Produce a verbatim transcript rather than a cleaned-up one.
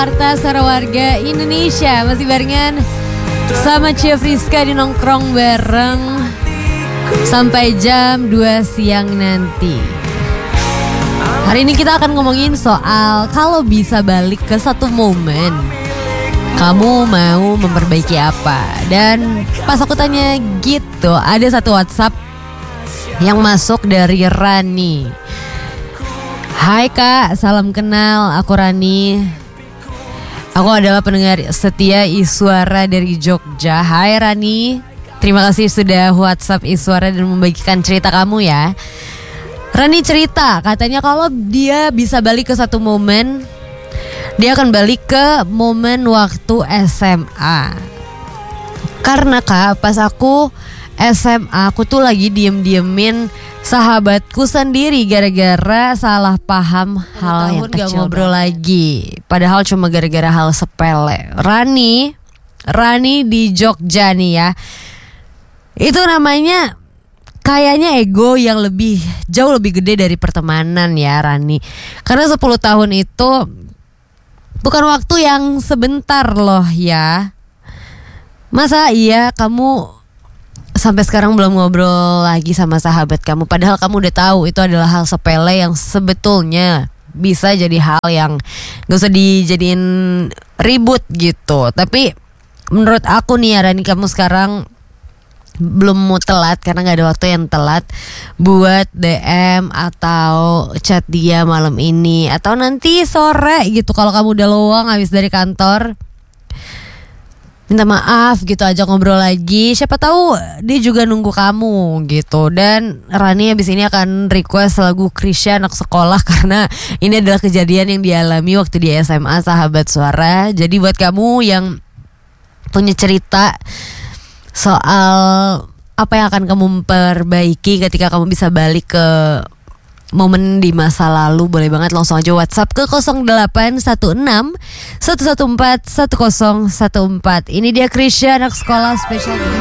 Jakarta, Suara Warga Indonesia. Masih barengan sama Chef Rizka di Nongkrong bareng sampai jam dua siang nanti. Hari ini kita akan ngomongin soal kalau bisa balik ke satu momen, kamu mau memperbaiki apa? Dan pas aku tanya gitu, ada satu WhatsApp yang masuk dari Rani. Hai Kak, salam kenal, aku Rani. Aku adalah pendengar setia Iswara dari Jogja. Hai Rani, terima kasih sudah WhatsApp Iswara dan membagikan cerita kamu ya. Rani cerita, katanya kalau dia bisa balik ke satu momen, dia akan balik ke momen waktu S M A. Karena Kak, pas aku S M A, aku tuh lagi diem-diemin sahabatku sendiri gara-gara salah paham hal yang kecil. Gak ngobrol lagi, padahal cuma gara-gara hal sepele. Rani, Rani di Jogja nih ya. Itu namanya kayaknya ego yang lebih jauh lebih gede dari pertemanan ya Rani. Karena sepuluh tahun itu bukan waktu yang sebentar loh ya. Masa iya kamu sampai sekarang belum ngobrol lagi sama sahabat kamu, padahal kamu udah tahu itu adalah hal sepele yang sebetulnya bisa jadi hal yang gak usah dijadiin ribut gitu. Tapi menurut aku nih ya Rani, kamu sekarang belum mau telat, karena gak ada waktu yang telat buat D M atau chat dia malam ini atau nanti sore gitu. Kalau kamu udah luang habis dari kantor, minta maaf gitu, ajak ngobrol lagi. Siapa tahu dia juga nunggu kamu gitu. Dan Rani abis ini akan request lagu Krisya Anak Sekolah, karena ini adalah kejadian yang dialami waktu di S M A Sahabat Suara. Jadi buat kamu yang punya cerita soal apa yang akan kamu perbaiki ketika kamu bisa balik ke momen di masa lalu, boleh banget langsung aja WhatsApp ke nol delapan satu enam satu satu empat satu nol satu empat. Ini dia Krisya Anak Sekolah spesial.